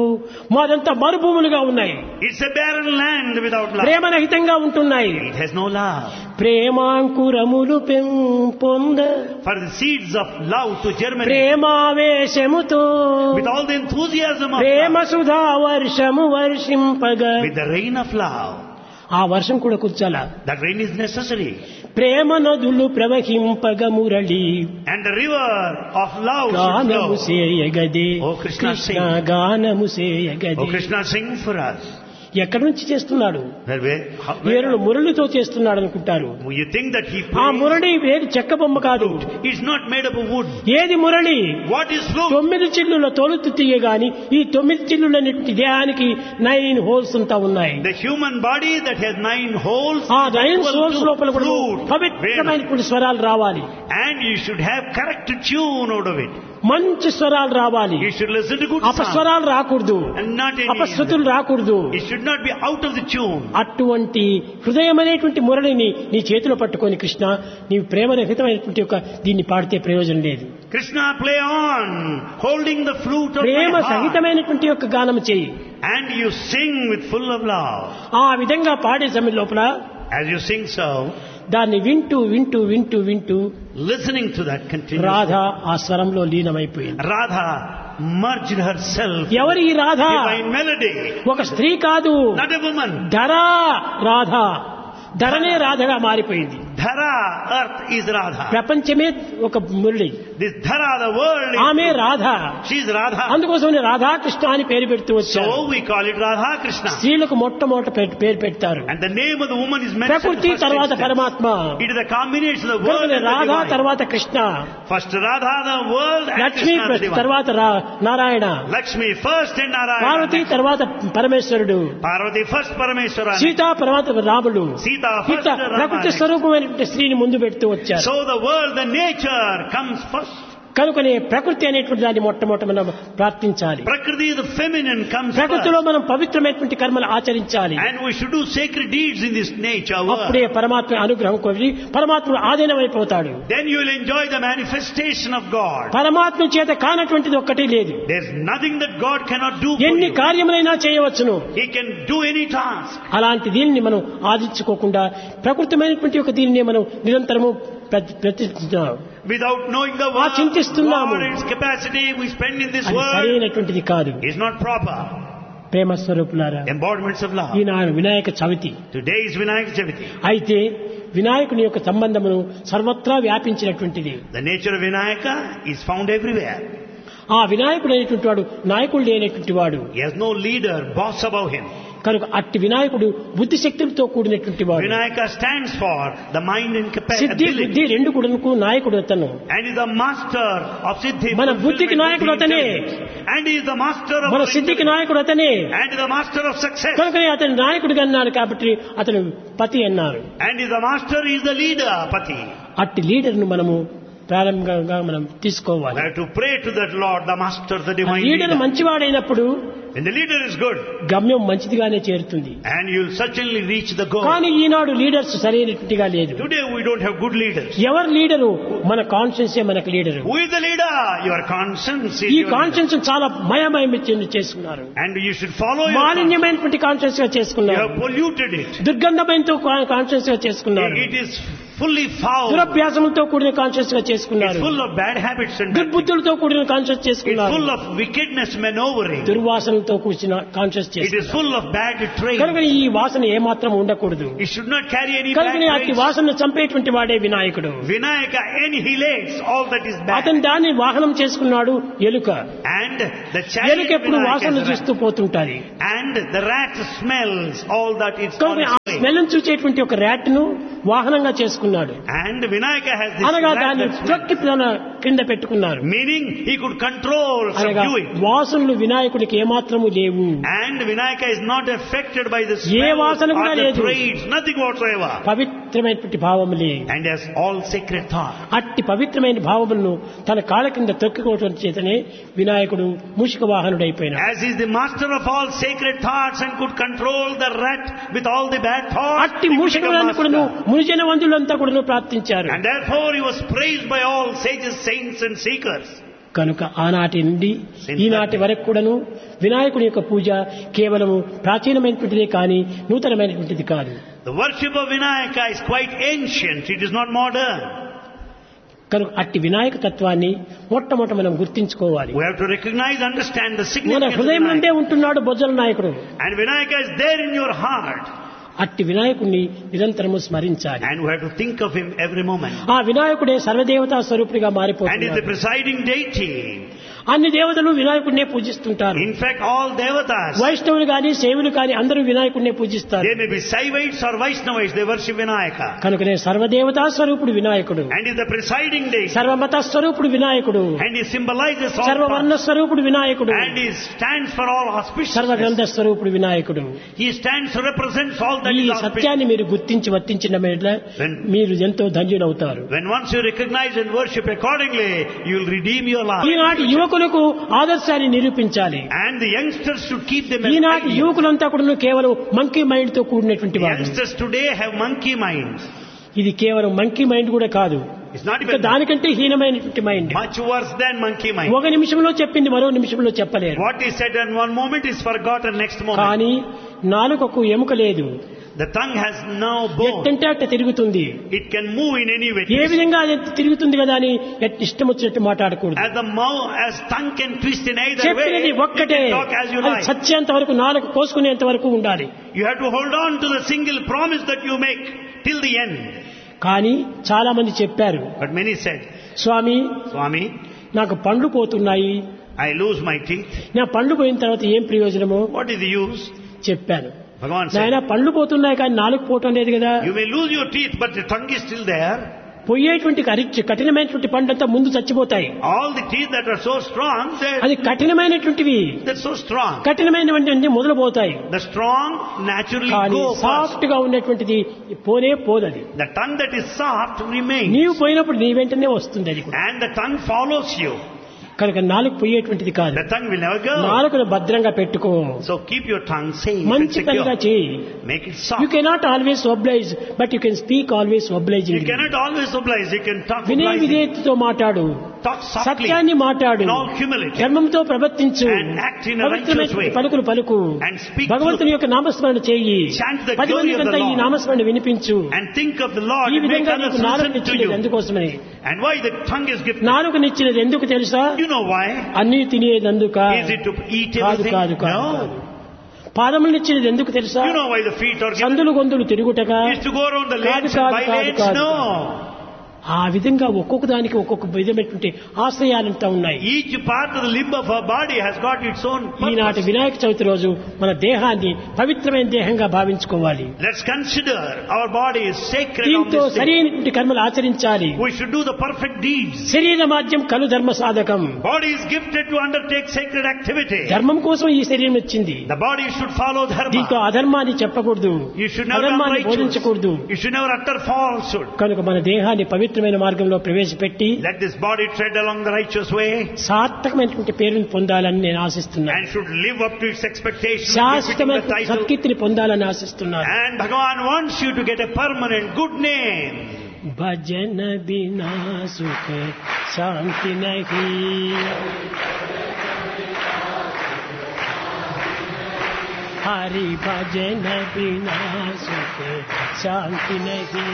మాదంతా మరుభూములుగా ఉన్నాయి. It's a barren land without love. ప్రేమ రహితంగా ఉంటున్నాయి. It has no love. ప్రేమాంకురములు పెంపొంద For the seeds of love to germinate, ప్రేమావేశముతో with all the enthusiasm of Prema love, Sudha వర్షము వర్షింపగ with the rain of love. ఆ వర్షం కూడా కూర్చాలా. That rain is necessary. ప్రేమ నదులు ప్రవహింపగ Murali And the river of love should గానము flow. సేయగదే. ఓ Krishna, Krishna sing. గానము సేయగదే. Oh Krishna, sing for us. ఎక్కడి నుంచి చేస్తున్నాడు? Where, where, how, వేరులు where, మురళితో చేస్తున్నాడు అనుకుంటారు. you think that he ఆ plays? మురళి వేరు చెక్క బొమ్మ కాదు. It's not made up of wood. ఏది మురళి? What is flute? తొమ్మిది చిల్లుల తొలుతు తీయగాని ఈ తొమ్మిది చిల్లులన్నిటి దేహానికి నైన్ హోల్స్ అంతా ఉన్నాయి. The human body that has nine holes. ఆ నైన్ equal హోల్స్ to లోపల కూడా flute. పవిత్రమైనటువంటి స్వరాలు రావాలి. And you should have correct tune out of it. మంచి స్వరాలు రావాలి. You should listen to good sound. అపస్వరాలు రాకూడదు. And not any. అపశృతులు రాకూడదు. It should not be out of the tune. అటువంటి హృదయమైనటువంటి మురళిని నీ చేతిలో పట్టుకొని కృష్ణ నీవు ప్రేమరహితమైనటువంటి ఒక దీన్ని పాడితే ప్రయోజనం లేదు. Krishna, play on, holding the flute of Prema my heart. సహితమైనటువంటి యొక్క గానం చేయి. And you sing with full of love. ఆ విధంగా పాడే సమయం లోపల As you sing so, దాన్ని వింటూ వింటూ వింటూ వింటూ listening to that continuously, Radha ఆ స్వరంలో లీనమైపోయింది. Radha merged herself in ఎవరి ఈ రాధ? divine melody. ఒక స్త్రీ కాదు, Not a woman. ధరా రాధ. ధరనే రాధగా మారిపోయింది. Dhara, earth is Radha. ప్రపంచమే ఒక Murali. This Dhara, the world, ఆమె is, Radha. she is Radha. అందుకోసం రాధాకృష్ణ అని పేరు పెడుతూ వచ్చారు. So we call it Radha Krishna. స్త్రీలకు మొట్టమొదట పె- పేరు పెడతారు. And the name of the woman is mentioned ప్రకృతి first తర్వాత instance. పరమాత్మ. It is a combination of the world కనుక and the రాధా divine. తర్వాత Krishna, First Radha, the world, and Lakshmi Krishna, the divine. తర్వాత రా- Narayana, Lakshmi first and Narayana. Parvati తర్వాత పరమేశ్వరుడు, Parvati first Parameshwara. Sita తర్వాత రాముడు. Sita first ఇట్లా ప్రకృతి Rama. స్వరూపమైనటువంటి స్త్రీని ముందు పెడుతూ వచ్చారు. So the world, the nature comes first. కనుకనే ప్రకృతి అనేటువంటి దాన్ని మొట్టమొదట మనం ప్రార్థించాలి. Prakriti, the feminine, comes ప్రకృతిలో first. మనం పవిత్రమైనటువంటి కర్మలు ఆచరించాలి. And we should do sacred deeds in this nature అప్పుడే world. పరమాత్మ అనుగ్రహం కొద్ది పరమాత్ముడు ఆధీనమైపోతాడు. Then you will enjoy the manifestation of God. పరమాత్మ చేత కానటువంటిది ఒక్కటి లేదు. There's nothing that God cannot do for ఎన్ని you. కార్యములైనా చేయవచ్చును. He can do any task. అలాంటి దీనిని మనం ఆదించుకోకుండా ప్రకృతమైనటువంటి ఒక దీనిని మనం నిరంతరము ప్రతి- ప్రతిష్ఠిస్తున్నాం. Without knowing the ఆ world, చింతిస్తున్నాము. God, its capacity we spend in this అది world సరైనటువంటిది కాదు. is not proper. ప్రేమ స్వరూపులారా, Embodiments of love. Eenadu Vinayaka Chavithi. Today is Vinayak Chaviti. అయితే వినాయకుని యొక్క సంబంధమును సర్వత్రా వ్యాపించినటువంటిది. The nature of Vinayaka is found everywhere. ఆ వినాయకుడు అనేటువంటి వాడు నాయకుడు లేనటువంటి వాడు. He has no leader, boss above him. కనుక అట్టి వినాయకుడు బుద్ధి శక్తులతో కూడినటువంటి వాడు. Vinayaka stands for the mind and Siddhi capacity. బుద్ధి రెండు కూడాను నాయకుడు అతను. And is the master of Siddhi. మన బుద్ధికి నాయకుడు అతనే. And he is the master of మన సిద్ధికి నాయకుడు అతనే. And is the master of success. కనుక అతను నాయకుడిగా అన్నాడు కాబట్టి అతను పతి అన్నారు. And is the master, is the leader, Pati. అట్టి లీడర్ను మనము ప్రారంభంగా మనం We తీసుకోవాలి. have to pray to that Lord, the master, the divine leader leader. మంచివాడైనప్పుడు When the leader is good, గమ్యం మంచిదిగానే చేరుతుంది. and you'll certainly reach the goal. కానీ ఈనాడు leaders సరైనట్టుగా లేదు. Today we don't have good leaders. ఎవరు leader? మన conscience మనకు leader. Who is the leader? Your conscience is ఈ your conscience చాలా మయమయం చేసుకున్నారు. leader. And you should follow your conscience. మాలిన్యమైనటువంటి conscience గా You చేసుకున్నారు. have polluted it. దుర్గంధమైనతో కాన్షియన్స్ గా చేసుకున్నారు. It is fully foul. దురభ్యాసములతో కూడిన కాన్షియన్స్ గా It's చేసుకున్నారు. full of bad habits and bad things. దుర్బుద్ధులతో కూడిన కాన్షియన్స్ It's చేసుకున్నారు. full of wickedness maneuvering. దుర్వాసనలతో కూర్చిన కాన్షియన్స్ It చేసుకున్నారు. is full of bad కనుక traits. ఈ వాసన ఏమాత్రం ఉండకూడదు. It should not carry any bad కనుక అట్టి traits. వాసనను చంపేటువంటి వాడే వినాయకుడు. Vinayaka annihilates all that is bad. అతను దాన్ని వాహనం చేసుకున్నాడు ఎలుక. And the chariot ఎలుక ఎప్పుడు Vinayaka వాసనలు is a చూస్తూ పోతుంటాది. rat. And the rat smells all that is on కనుక ఆ its way. స్మెల్ చూచేటువంటి ఒక ర్యాట్ ను వాహనంగా చేసుకున్నాడు. And Vinayaka has this అనగా rat దాన్ని that smells. ట్రక్కి తన కింద పెట్టుకున్నారు. Meaning he could control, అనగా subdue it. వాసనలు వినాయకుడికి ఏమాత్రము లేవు. And Vinayaka is not affected by the A smell వాసన or కూడా the లేదు. traits, nothing whatsoever. పవిత్రమైనటువంటి భావములే. And has all sacred thought. అట్టి పవిత్రమైన భావములను తన కాళ్ళ కింద తొక్కుకోవడం చేతనే వినాయకుడు మూషిక వాహనుడైపోయినాడు. As he is the master of all sacred thoughts and could control the rat with all the bad thoughts, అట్టి he became మూషికులను కూడాను master. మునిజన వందులంతా కూడాను ప్రార్థించారు. And therefore he was praised by all sages, saints and seekers. కనుక ఆనాటి నుండి ఈనాటి వరకు కూడాను వినాయకుడి యొక్క పూజ కేవలము ప్రాచీనమైనటువంటిదే కానీ నూతనమైనటువంటిది కాదు. The worship of Vinayaka is quite ancient, it is not modern. కనుక అట్టి వినాయక తత్వాన్ని మొట్టమొదట మనం గుర్తించుకోవాలి. We have to recognize, understand the మన significance of హృదయం నుండే Vinayaka. ఉంటున్నాడు బొజ్జల నాయకుడు. And Vinayaka is there in your heart. అట్టి వినాయకుడిని నిరంతరము స్మరించాలి. And we have to think of him every moment. ఆ వినాయకుడే సర్వదేవతా స్వరూపుడిగా And is the మారిపోతున్నాడు. presiding deity. అన్ని దేవతలు వినాయకుడినే పూజిస్తుంటారు. In fact, all devatas, వైష్ణవులు గాని సేవులు కాని అందరూ వినాయకుడినే పూజిస్తారు. they may be Saivites or Vaishnavites, they worship Vinayaka. కనుకనే సర్వదేవతా స్వరూపుడు వినాయకుడు. And is the presiding deity. సర్వమత స్వరూపుడు వినాయకుడు. And he symbolizes all సర్వవర్ణ paths. స్వరూపుడు వినాయకుడు. And he stands for all auspiciousness. సర్వగ్రంథ స్వరూపుడు వినాయకుడు. He stands to represent all that ఈ is auspicious. సత్యాన్ని మీరు గుర్తించి వర్తించిన మీద When- మీరు ఎంతో ధన్యులవుతారు. When once you recognize and worship accordingly, you will redeem your life. ఈనాటి యువకులకు ఆదర్శాన్ని నిరూపించాలి. And the youngsters should keep them as ఈనాటి ideals. యువకులంతా కూడా కేవలం మంకీ మైండ్ తో కూడినటువంటి The వారు. youngsters today have monkey minds. ఇది కేవలం మంకీ మైండ్ కూడా కాదు, It's not ఇంకా even దానికంటే హీనమైనటువంటి mind. much worse than monkey mind. ఒక నిమిషంలో చెప్పింది మరో నిమిషంలో చెప్పలేరు. What is said in one moment is forgotten next moment. కానీ నాలుకకు ఎముక లేదు, The tongue has no bone. ఎట్టంటే అట్ట తిరుగుతుంది. It can move in any way. ఏ విధంగా అది తిరుగుతుంది కదా అని ఎట్ ఇష్టం వచ్చినట్టు మాట్లాడకూడదు. As the mouth, as tongue can twist in either way, చెప్పినది you ఒక్కటే, can talk as you అది like. సత్యంత వరకు నాలుగు కోసుకునేంత వరకు ఉండాలి. You have to hold on to the single promise that you make till the end. కానీ చాలా మంది చెప్పారు, But many said, Swamy Swami, నాకు పండ్లు పోతున్నాయి, I lose my teeth. నా పండ్లు పోయిన తర్వాత ఏం ప్రయోజనమో What is the use? చెప్పాను. Bhagavan నాయన said, పండ్లు పోతున్నాయి కానీ నాలుగు పోవటం లేదు కదా. you may lose your teeth, but the tongue is still there. పోయేటువంటి కరిచి కఠినమైనటువంటి పండ్లంతా ముందు చచ్చిపోతాయి. All the teeth that are so strong, they're, అది కఠినమైనటువంటివి, they're so strong. కఠినమైనటువంటి మొదలు పోతాయి. The strong naturally కానీ go first. సాఫ్ట్ గా ఉన్నటువంటిది పోనే పోదది. The tongue that is soft remains. నీవు పోయినప్పుడు నీ వెంటనే వస్తుంది అది కూడా. And the tongue follows you. కనుక నాలుగు పోయేటువంటిది కాదు. The tongue will never go. నాలుగును భద్రంగా పెట్టుకో, So keep your tongue safe and మంచి పనిగా secure. చేయి. Make it you soft. Cannot always oblige but you can speak always You obliging. cannot always oblige. You can talk వినయ obliging. విధేయతతో మాట్లాడు, Talk softly. సత్యాన్ని మాట్లాడు, In all humility. ధర్మంతో ప్రవర్తించు, And act in a పవిత్రమైన righteous way. పలుకులు పలుకు, And speak భగవంతుని యొక్క నామస్మరణ చేయి, Chant the పది glory of the మందికంతా ఈ Lord. నామస్మరణ వినిపించు. And think of the Lord ఈ and make విధంగా others నీకు నాలుగు listen to నిచ్చినది you. ఎందుకోసమని. And why the tongue is gifted? నాలుగునిచ్చినది ఎందుకు తెలుసా? You know why? అన్నీ తినేదందుక Is it to eat కాదు everything? కాదు కాదు. No. పాదములనిచ్చినది ఎందుకు తెలుసా? You know why the feet are given? సందులు గొంతులు తిరుగుటగా Is to go around the కాదు lanes and కాదు by కాదు lanes? కాదు. No. ఆ విధంగా ఒక్కొక్క దానికి ఒక్కొక్క విధమైనటువంటి ఆశ్రయాలంతా ఉన్నాయి. Each part of the limb of our body has got its own ఈనాటి purpose. వినాయక చవితి రోజు మన దేహాన్ని పవిత్రమైన దేహంగా భావించుకోవాలి. Let's consider our body is sacred on దీంతో this day. సరైనటువంటి కర్మలు ఆచరించాలి. We should do the perfect deeds. శరీర మాధ్యం కలు ధర్మ సాధకం. Body is gifted to undertake sacred activity. ధర్మం కోసం ఈ శరీరం వచ్చింది. The body should follow దీంతో dharma. అధర్మాన్ని చెప్పకూడదు, You should never be అధర్మాన్ని unrighteous. బోధించకూడదు. You should never utter falsehood. కనుక మన దేహాన్ని పవిత్ర పవిత్రమైన మార్గంలో ప్రవేశపెట్టి let this body tread along the righteous way సార్థకమైనటువంటి పేరును పొందాలని నేను ఆశిస్తున్నాను. and should live up to its expectations, befitting the శాశ్వతమైన title. సత్కీర్తిని పొందాలని ఆశిస్తున్నాను. And Bhagavan wants you to get a permanent good name. భజన బినా సుఖ శాంతి నహీ, హరి భజన బినా సుఖ శాంతి నహీ.